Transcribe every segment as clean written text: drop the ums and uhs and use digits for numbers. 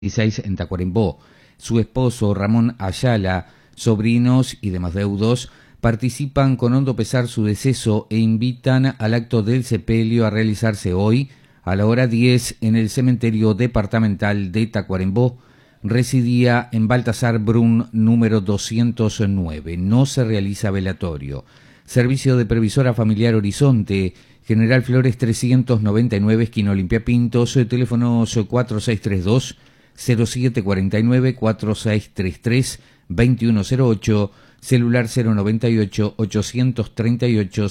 16 en Tacuarembó. Su esposo Ramón Ayala, sobrinos y demás deudos participan con hondo pesar su deceso e invitan al acto del sepelio a realizarse hoy a la hora 10 en el cementerio departamental de Tacuarembó. Residía en Baltasar Brun número 209. No se realiza velatorio. Servicio de Previsora Familiar Horizonte, General Flores 399, esquina Olimpia Pintos, teléfonos 4632 0749 4633 2108, celular 098 838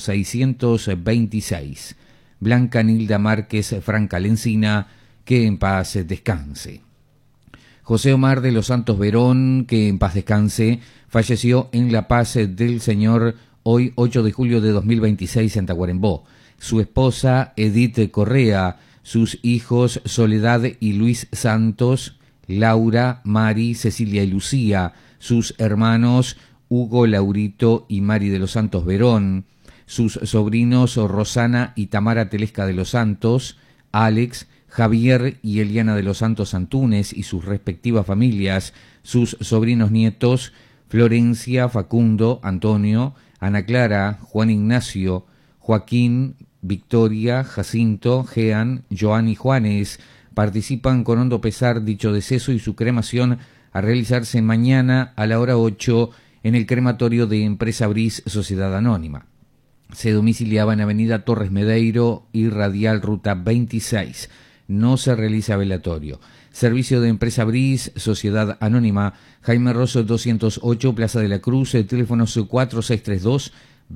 626. Blanca Nilda Márquez Francalencina, que en paz descanse. José Omar de los Santos Verón, que en paz descanse, falleció en La Paz del Señor hoy 8 de julio de 2026 en Tacuarembó. Su esposa Edith Correa, sus hijos Soledad y Luis Santos, Laura, Mari, Cecilia y Lucía, sus hermanos Hugo, Laurito y Mari de los Santos Verón, sus sobrinos Rosana y Tamara Telesca de los Santos, Alex, Javier y Eliana de los Santos Antunes y sus respectivas familias, sus sobrinos nietos Florencia, Facundo, Antonio, Ana Clara, Juan Ignacio, Joaquín, Victoria, Jacinto, Jean, Joan y Juanes. Participan con hondo pesar dicho deceso y su cremación a realizarse mañana a la hora 8 en el crematorio de Empresa Bris Sociedad Anónima. Se domiciliaba en Avenida Torres Medeiro y Radial Ruta 26. No se realiza velatorio. Servicio de Empresa Bris Sociedad Anónima, Jaime Rosso 208, Plaza de la Cruz, teléfonos 4632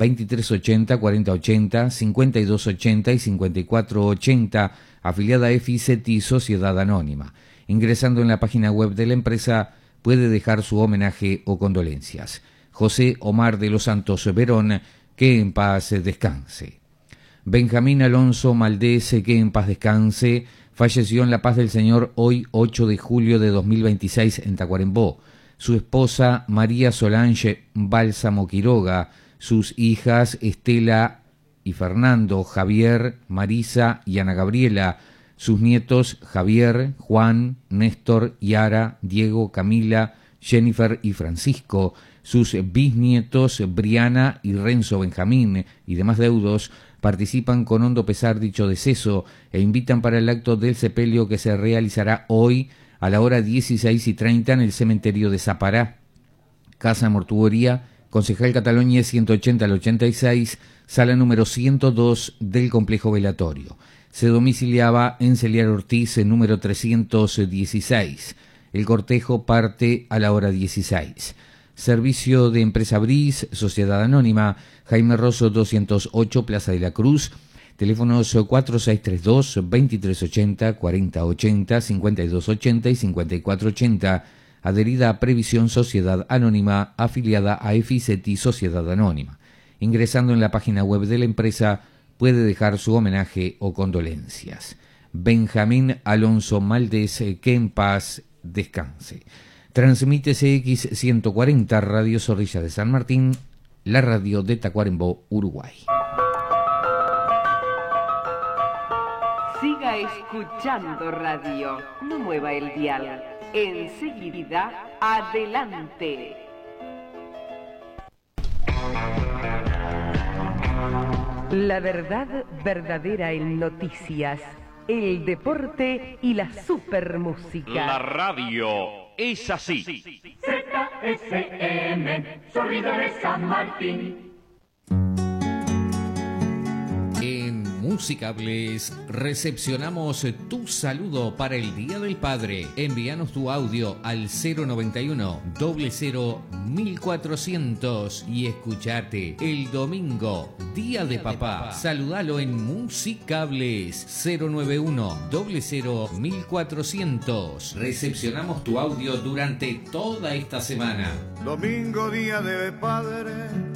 2380 4080 5280 y 5480, afiliada a FICETI Sociedad Anónima. Ingresando en la página web de la empresa puede dejar su homenaje o condolencias. José Omar de los Santos Verón, que en paz descanse. Benjamín Alonso Maldés, que en paz descanse, falleció en La Paz del Señor hoy 8 de julio de 2026 en Tacuarembó. Su esposa María Solange Bálsamo Quiroga, sus hijas Estela y Fernando, Javier, Marisa y Ana Gabriela, sus nietos Javier, Juan, Néstor, Yara, Diego, Camila, Jennifer y Francisco, sus bisnietos Briana y Renzo Benjamín y demás deudos participan con hondo pesar dicho deceso e invitan para el acto del sepelio que se realizará hoy a la hora 16:30 en el cementerio de Zapará. Casa Mortuoría, Concejal Cataluña 180 al 86, sala número 102 del complejo velatorio. Se domiciliaba en Celiar Ortiz, número 316. El cortejo parte a la hora 16. Servicio de Empresa Bris, Sociedad Anónima, Jaime Rosso 208, Plaza de la Cruz, teléfonos 4632 2380 4080 5280 y 5480, adherida a Previsión Sociedad Anónima, afiliada a FICETI Sociedad Anónima. Ingresando en la página web de la empresa puede dejar su homenaje o condolencias. Benjamín Alonso Maldés, que en paz descanse. Transmite CX 140 Radio Zorrilla de San Martín, la radio de Tacuarembó, Uruguay. Siga escuchando radio, no mueva el dial. Enseguida, adelante. La verdad verdadera en noticias, el deporte y la supermúsica. La radio es así. ZSM, Zorrilla de San Martín. En Musicables recepcionamos tu saludo para el Día del Padre. Envíanos tu audio al 091 00 1400 y escuchate el domingo, Día de Papá. Saludalo en Musicables 091 00 1400. Recepcionamos tu audio durante toda esta semana. Domingo, Día de Padre.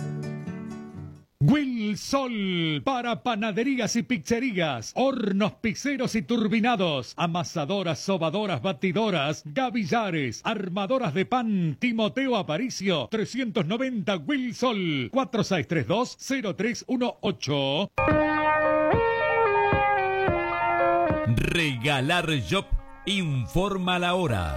Wilsol para panaderías y pizzerías, hornos pizzeros y turbinados, amasadoras, sobadoras, batidoras, gavillares, armadoras de pan. Timoteo Aparicio 390 Wilsol 4632-0318. Regalar Shop Informa la hora.